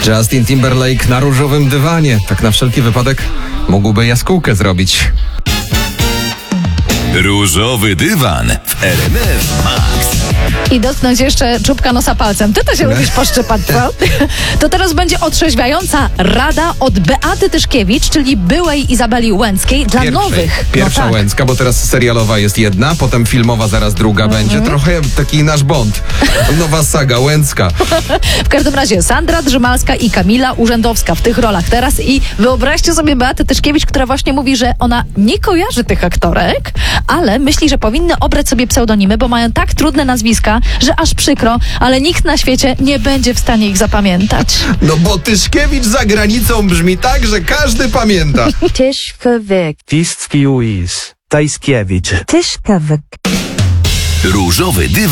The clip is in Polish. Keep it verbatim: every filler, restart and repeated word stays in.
Justin Timberlake na różowym dywanie. Tak na wszelki wypadek mógłby jaskółkę zrobić. Różowy dywan w R M F Max. I dotknąć jeszcze czubka nosa palcem. Ty to się lubisz poszczypać, co? To teraz będzie otrzeźwiająca rada od Beaty Tyszkiewicz, czyli byłej Izabeli Łęckiej dla Pierwszej. nowych. Pierwsza no tak. Łęcka, bo teraz serialowa jest jedna, potem filmowa zaraz druga Mhm. będzie. Trochę taki nasz Bond. Nowa saga Łęcka. W każdym razie Sandra Drzymalska i Kamila Urzędowska w tych rolach teraz i wyobraźcie sobie Beatę Tyszkiewicz, która właśnie mówi, że ona nie kojarzy tych aktorek, ale myśli, że powinny obrać sobie pseudonimy, bo mają tak trudne nazwiska, że aż przykro, ale nikt na świecie nie będzie w stanie ich zapamiętać. No bo Tyszkiewicz za granicą brzmi tak, że każdy pamięta. Tyszkiewicz. Tyszkiewicz. Tyszkiewicz. Tyszkiewicz. Różowy dywan.